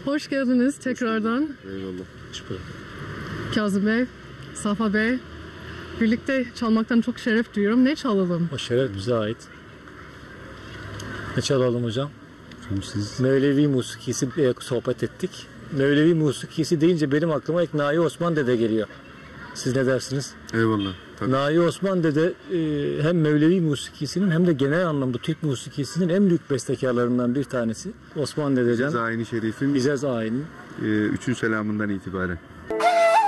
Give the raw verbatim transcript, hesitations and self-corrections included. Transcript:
Hoş geldiniz tekrardan. Eyvallah. Kazım Bey, Safa Bey. Birlikte çalmaktan çok şeref duyuyorum. Ne çalalım? O şeref bize ait. Ne çalalım hocam? Siz... Mevlevi musikisi diye sohbet ettik. Mevlevi musikisi deyince benim aklıma ilk Nahi Osman Dede geliyor. Siz ne dersiniz? Eyvallah. Tabii. Nahi Osman Dede e, hem Mevlevi musikisinin hem de genel anlamda Türk musikisinin en büyük bestekarlarından bir tanesi. Osman Dedecan. Bize aynı şerifin Bize aynı. E, üçün selamından itibaren.